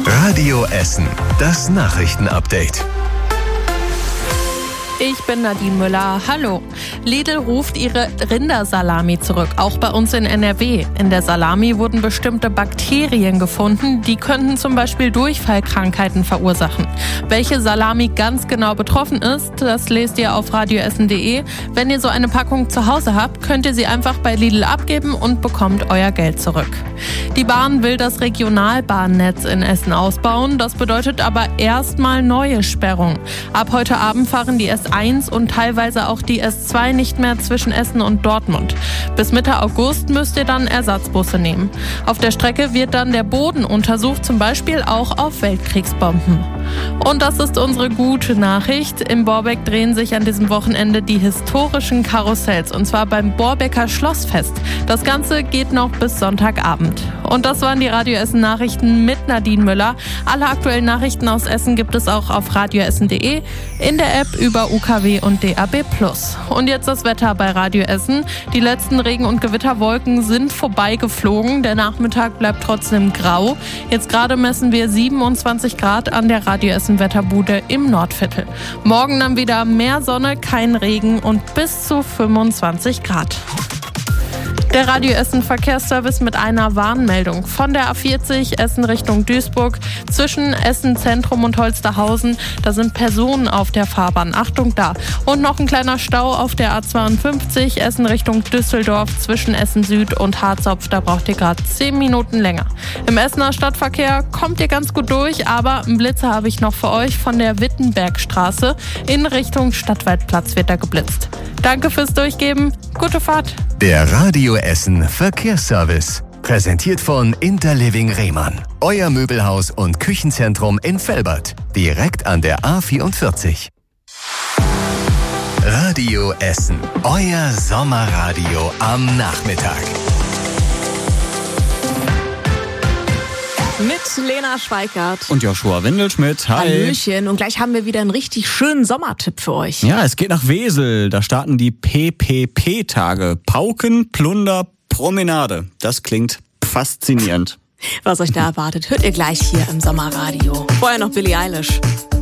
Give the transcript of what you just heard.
Radio Essen, das Nachrichtenupdate. Ich bin Nadine Müller. Hallo. Lidl ruft ihre Rindersalami zurück, auch bei uns in NRW. In der Salami wurden bestimmte Bakterien gefunden, die könnten zum Beispiel Durchfallkrankheiten verursachen. Welche Salami ganz genau betroffen ist, das lest ihr auf radioessen.de. Wenn ihr so eine Packung zu Hause habt, könnt ihr sie einfach bei Lidl abgeben und bekommt euer Geld zurück. Die Bahn will das Regionalbahnnetz in Essen ausbauen. Das bedeutet aber erstmal neue Sperrungen. Ab heute Abend fahren die S1 und teilweise auch die S2 nicht mehr zwischen Essen und Dortmund. Bis Mitte August müsst ihr dann Ersatzbusse nehmen. Auf der Strecke wird dann der Boden untersucht, zum Beispiel auch auf Weltkriegsbomben. Und das ist unsere gute Nachricht. Im Borbeck drehen sich an diesem Wochenende die historischen Karussells, und zwar beim Borbecker Schlossfest. Das Ganze geht noch bis Sonntagabend. Und das waren die Radio Essen Nachrichten mit Nadine Müller. Alle aktuellen Nachrichten aus Essen gibt es auch auf radioessen.de, in der App über UKW und DAB+. Und jetzt das Wetter bei Radio Essen. Die letzten Regen- und Gewitterwolken sind vorbeigeflogen. Der Nachmittag bleibt trotzdem grau. Jetzt gerade messen wir 27 Grad an der Radio Essen Wetterbude im Nordviertel. Morgen dann wieder mehr Sonne, kein Regen und bis zu 25 Grad. Der Radio Essen Verkehrsservice mit einer Warnmeldung. Von der A40 Essen Richtung Duisburg zwischen Essen Zentrum und Holsterhausen. Da sind Personen auf der Fahrbahn. Achtung da. Und noch ein kleiner Stau auf der A52 Essen Richtung Düsseldorf zwischen Essen Süd und Harzopf. Da braucht ihr gerade 10 Minuten länger. Im Essener Stadtverkehr kommt ihr ganz gut durch, aber einen Blitzer habe ich noch für euch. Von der Wittenbergstraße in Richtung Stadtwaldplatz wird da geblitzt. Danke fürs Durchgeben. Gute Fahrt. Der Radio Essen Verkehrsservice. Präsentiert von Interliving Rehmann. Euer Möbelhaus und Küchenzentrum in Velbert. Direkt an der A44. Radio Essen. Euer Sommerradio am Nachmittag. Mit Lena Schweikart und Joshua Windelschmidt. Hi. Hallöchen. Und gleich haben wir wieder einen richtig schönen Sommertipp für euch. Ja, es geht nach Wesel. Da starten die PPP-Tage. Pauken, Plunder, Promenade. Das klingt faszinierend. Was euch da erwartet, hört ihr gleich hier im Sommerradio. Vorher noch Billie Eilish.